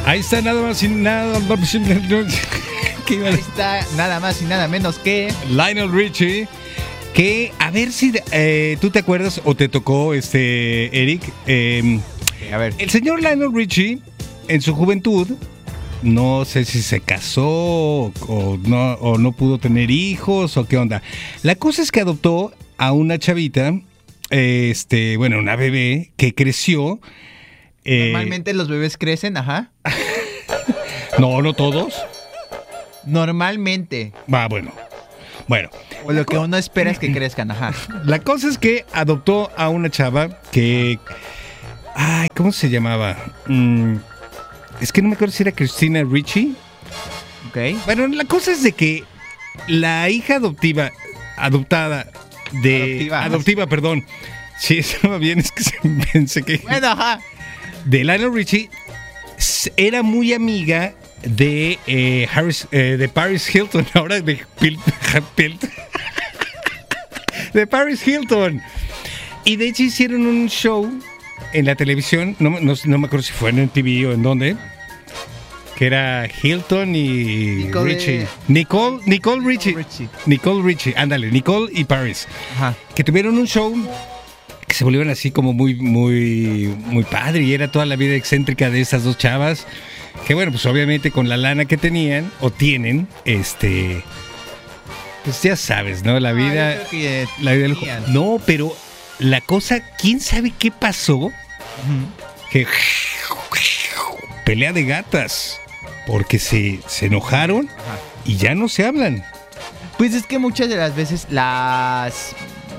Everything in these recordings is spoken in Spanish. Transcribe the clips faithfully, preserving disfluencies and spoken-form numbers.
Ahí está nada más y nada Ahí está nada más y nada menos que Lionel Richie. Que a ver si eh, tú te acuerdas o te tocó, este Eric. Eh, a ver. El señor Lionel Richie, en su juventud, no sé si se casó o no, o no pudo tener hijos o qué onda. La cosa es que adoptó a una chavita, este, bueno, una bebé que creció. Eh, Normalmente los bebés crecen, ajá. No, no todos. Normalmente. Va, bueno. Bueno. O lo que uno espera es que crezcan, ajá. La cosa es que adoptó a una chava que... Ay, ¿cómo se llamaba? Mm, es que no me acuerdo si era Christina Ricci. Ok. Bueno, la cosa es de que la hija adoptiva, adoptada de... Adoptiva. Adoptiva, perdón. Sí, estaba bien, es que se pensé que... Bueno, ajá. De Lionel Richie, era muy amiga de eh, Harris, eh, de Paris Hilton, ahora de Pil, Pil, de Paris Hilton. Y de hecho hicieron un show en la televisión, no, no, no me acuerdo si fue en M T V o en dónde, que era Hilton y Nicole Richie. de... Nicole, Nicole Richie. Nicole Richie. Nicole Richie, ándale, Nicole y Paris. Ajá. Que tuvieron un show que se volvieron así como muy, muy, muy padre, y era toda la vida excéntrica de estas dos chavas, que bueno, pues obviamente con la lana que tenían, o tienen, este, pues ya sabes, ¿no? La vida, Ah, yo creo que la vida del tenían. no, pero la cosa, ¿quién sabe qué pasó? Ujú. Que pelea de gatas, porque se, se enojaron Ajá. y ya no se hablan. Pues es que muchas de las veces las...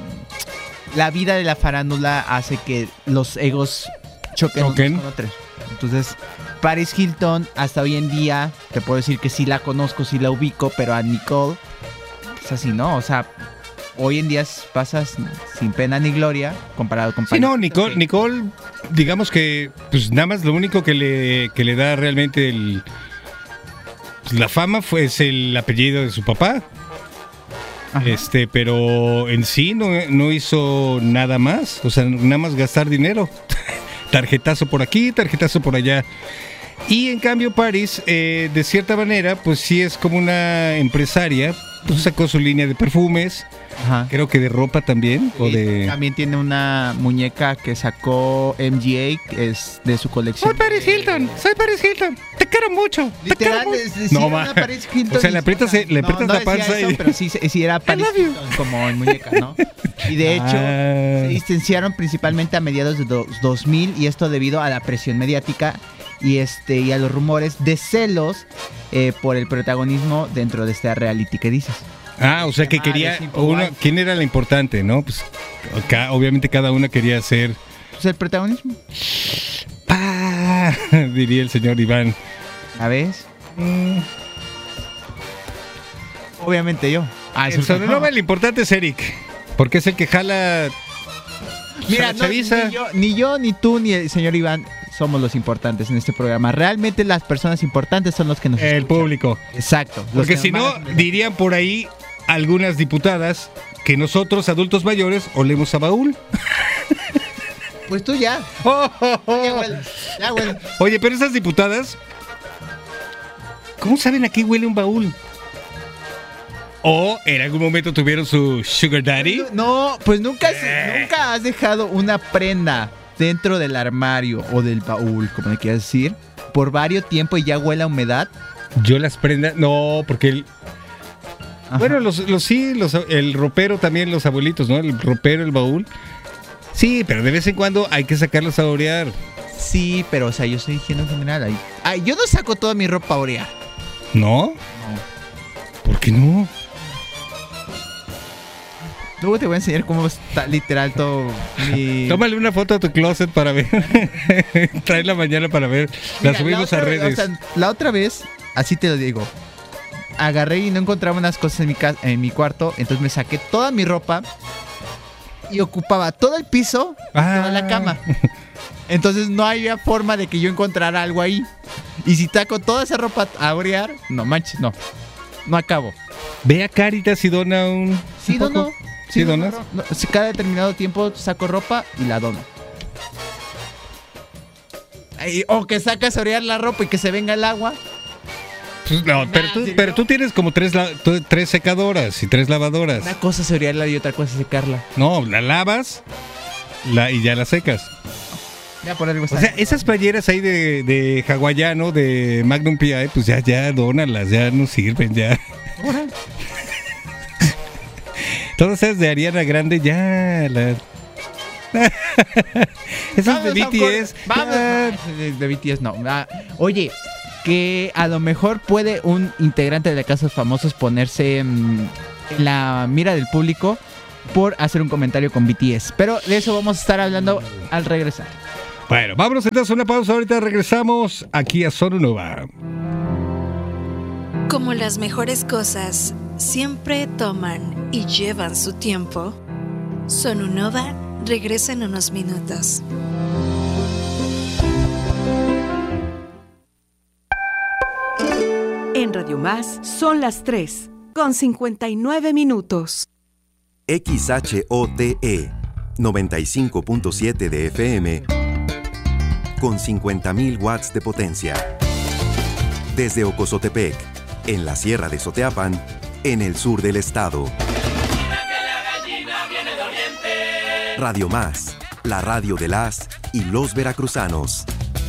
La vida de la farándula hace que los egos choquen, Choquen. unos con otros. Entonces, Paris Hilton, hasta hoy en día, te puedo decir que sí la conozco, sí la ubico, pero a Nicole, pues así no, o sea, hoy en día pasa sin pena ni gloria comparado con Sí, Paris no, Hilton, Nicole, que- Nicole, digamos que, pues nada más lo único que le, que le da realmente el, pues, la fama fue es el apellido de su papá. Ajá. Este, pero en sí no, no hizo nada más, o sea, nada más gastar dinero. Tarjetazo por aquí, tarjetazo por allá. Y en cambio Paris, eh, de cierta manera, pues sí es como una empresaria, pues sacó su línea de perfumes, Ajá. creo que de ropa también, o Y de... También tiene una muñeca que sacó M G A, que es de su colección. Soy Paris Hilton, soy Paris Hilton, te quiero mucho. Te Literal, quiero mucho. es decir, No, una ma. Paris Hilton. O sea, le aprietas, y- le aprietas no, no la decía panza eso, y... pero sí, sí era Paris love you. Hilton como en muñeca, ¿no? Y de hecho, Ah. se distanciaron principalmente a mediados de do- dos mil, y esto debido a la presión mediática y este y a los rumores de celos eh, por el protagonismo dentro de esta reality que dices. Ah, o sea que Ah, quería de Simple uno, Wife. ¿quién era la importante, no? Pues acá, obviamente cada una quería ser Pues el protagonismo, pa, diría el señor Iván. ¿sabes? Mm, Obviamente yo. Ah, el sobrenombre el importante es Eric, porque es el que jala. Mira, la no, chaviza. ni, yo, ni yo, ni tú, ni el señor Iván somos los importantes en este programa. Realmente las personas importantes son los que nos El escuchan. público. Exacto. los Porque que si nos no, mandan- dirían por ahí algunas diputadas que nosotros, adultos mayores, olemos a baúl. Pues tú ya. Oh, oh, oh. Ya huele. Ya huele. Oye, pero esas diputadas, ¿cómo saben a qué huele un baúl? ¿O en algún momento tuvieron su sugar daddy? No, pues nunca, se- Eh. nunca has dejado una prenda dentro del armario o del baúl, como le quieras decir, por varios tiempo y ya huele a humedad. Yo las prendas, no, porque el, Ajá. bueno, los, los sí, los, el ropero también, los abuelitos, ¿no? El ropero, el baúl. Sí, pero de vez en cuando hay que sacarlos a orear. Sí, pero o sea, yo estoy diciendo en general. Ay, ay, yo no saco toda mi ropa a orear. ¿No? ¿Por qué no? Luego te voy a enseñar cómo está literal todo mi... Tómale una foto a tu closet para ver. Trae la mañana para ver. La Mira, subimos otra a vez, redes. o sea, la otra vez, así te lo digo, agarré y no encontraba unas cosas en mi, ca- en mi cuarto, entonces me saqué toda mi ropa y ocupaba todo el piso y Ah. toda la cama. Entonces no había forma de que yo encontrara algo ahí. Y si taco toda esa ropa a orear, no manches, no. No acabo. Ve a Caritas y dona un. Sí, un poco. dono. ¿Sí donas? dono. No, si cada determinado tiempo saco ropa y la dono. O que sacas a orear la ropa y que se venga el agua. Pues no, nah, pero, tú, ¿sí, pero no? tú tienes como tres, la, tú, tres secadoras y tres lavadoras. Una cosa es orearla y otra cosa es secarla. No, la lavas la, y ya la secas. Ya por algo o sea, esas playeras ahí de, de hawaiano, de Magnum P I, pues ya, ya dónalas, ya no sirven, ya. Todas esas de Ariana Grande, ya. La... esas de B T S. Vamos, de, de B T S no. Ah, oye, que a lo mejor puede un integrante de la Casa de Famosos ponerse mmm, en la mira del público por hacer un comentario con B T S. Pero de eso vamos a estar hablando al regresar. Bueno, vámonos entonces a una pausa. Ahorita regresamos aquí a Sonunova. Como las mejores cosas siempre toman y llevan su tiempo, Sonunova regresa en unos minutos. En Radio Más son las tres con cincuenta y nueve minutos. X H O T E noventa y cinco punto siete de F M con cincuenta mil watts de potencia. Desde Ocozotepec, en la Sierra de Soteapan, en el sur del estado. Radio Más, la radio de las y los veracruzanos.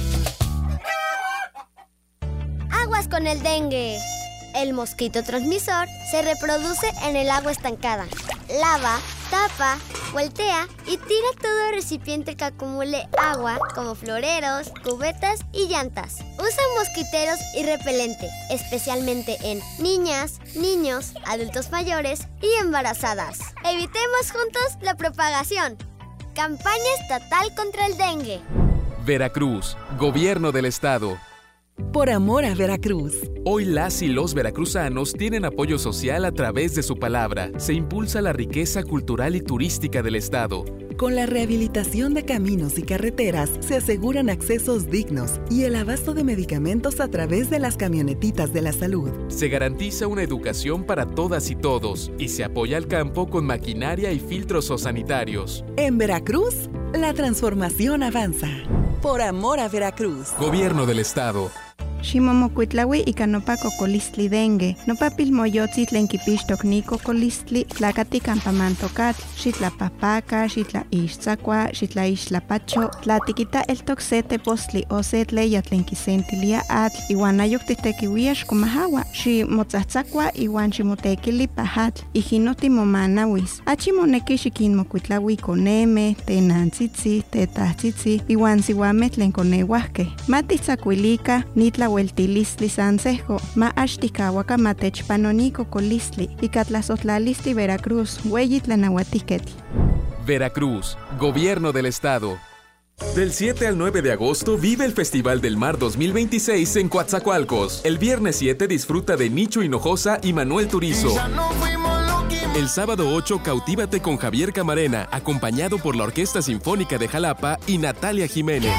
Aguas con el dengue. El mosquito transmisor se reproduce en el agua estancada. Lava, tapa, voltea y tira todo recipiente que acumule agua, como floreros, cubetas y llantas. Usa mosquiteros y repelente, especialmente en niñas, niños, adultos mayores y embarazadas. Evitemos juntos la propagación. Campaña estatal contra el dengue. Veracruz, Gobierno del Estado. Por amor a Veracruz. Hoy las y los veracruzanos tienen apoyo social a través de su palabra. Se impulsa la riqueza cultural y turística del estado. Con la rehabilitación de caminos y carreteras se aseguran accesos dignos y el abasto de medicamentos a través de las camionetitas de la salud. Se garantiza una educación para todas y todos y se apoya al campo con maquinaria y filtros sanitarios. En Veracruz, la transformación avanza. Por amor a Veracruz. Gobierno del Estado. Ximomocuitlaui ika nopa cocolistli dengue, nopa pilmoyotzi tlen kipixtok ni cocolistli, tlakati campamantokatl, xitlapahpaka, xitlaixtzakua, xitlaixtlapacho, tlatikita eltok se tepostli o se tleya tlen kisentilia atl, iwan ayok titekiuia xkomahawa, ximotzahtsakua iwan ximotekili pahatl, ijino timomanawis. Achi moneki xikinmokuitlaui koneme, tenantzitzi, tetahtzitzi, iwan siuameh tlen koneuahkeh. Matitzakuilika, nitla Hueltilistli Sansejo, ma Ashtikawaka Matechpanonico Colistli, y Catlazotlalisti Veracruz, Hueyitlanauatiketl. Veracruz, Gobierno del Estado. Del siete al nueve de agosto vive el Festival del Mar dos mil veintiséis en Coatzacoalcos. El viernes siete disfruta de Nicho Hinojosa y Manuel Turizo. El sábado ocho cautívate con Javier Camarena, acompañado por la Orquesta Sinfónica de Jalapa y Natalia Jiménez.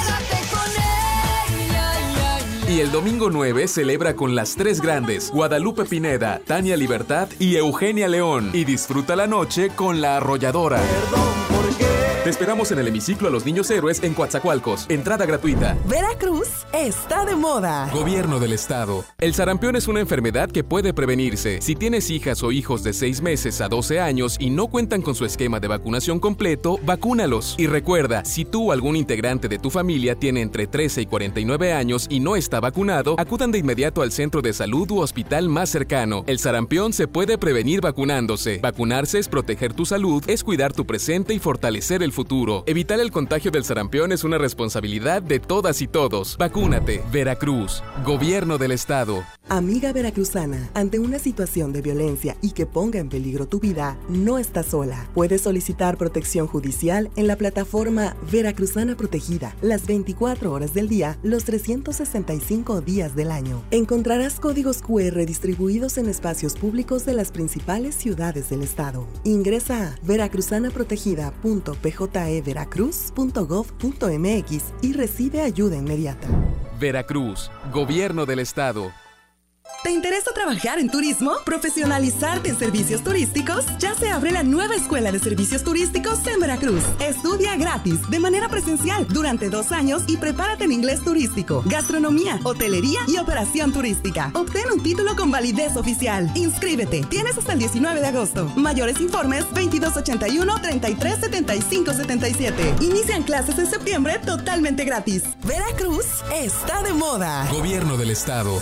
Y el domingo nueve celebra con las tres grandes, Guadalupe Pineda, Tania Libertad y Eugenia León. Y disfruta la noche con La Arrolladora. Te esperamos en el hemiciclo a los Niños Héroes en Coatzacoalcos. Entrada gratuita. Veracruz está de moda. Gobierno del Estado. El sarampión es una enfermedad que puede prevenirse. Si tienes hijas o hijos de seis meses a doce años y no cuentan con su esquema de vacunación completo, vacúnalos. Y recuerda, si tú o algún integrante de tu familia tiene entre trece y cuarenta y nueve años y no está vacunado, acudan de inmediato al centro de salud u hospital más cercano. El sarampión se puede prevenir vacunándose. Vacunarse es proteger tu salud, es cuidar tu presente y fortalecer el futuro. Evitar el contagio del sarampión es una responsabilidad de todas y todos. Vacúnate. Veracruz, Gobierno del Estado. Amiga veracruzana, ante una situación de violencia y que ponga en peligro tu vida, no estás sola. Puedes solicitar protección judicial en la plataforma Veracruzana Protegida, las veinticuatro horas del día, los trescientos sesenta y cinco días del año. Encontrarás códigos cu erre distribuidos en espacios públicos de las principales ciudades del estado. Ingresa a veracruzanaprotegida punto p j e veracruz punto gov punto m x y recibe ayuda inmediata. Veracruz, Gobierno del Estado. ¿Te interesa trabajar en turismo? ¿Profesionalizarte en servicios turísticos? Ya se abre la nueva Escuela de Servicios Turísticos en Veracruz. Estudia gratis, de manera presencial, durante dos años y prepárate en inglés turístico, gastronomía, hotelería y operación turística. Obtén un título con validez oficial. Inscríbete. Tienes hasta el diecinueve de agosto. Mayores informes veintidós ochenta y uno, treinta y tres setenta y cinco setenta y siete. Inician clases en septiembre totalmente gratis. Veracruz está de moda. Gobierno del Estado.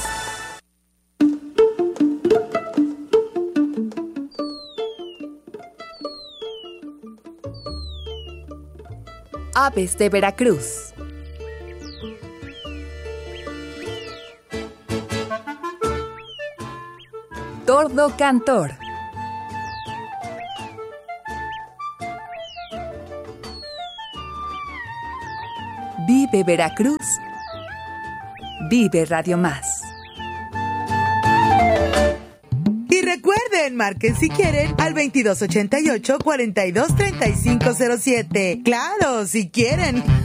Aves de Veracruz. Tordo cantor. Vive Veracruz. Vive Radio Más. Y recuerden, marquen si quieren al veintidós ochenta y ocho, cuarenta y dos, treinta y cinco cero siete. Claro, si quieren.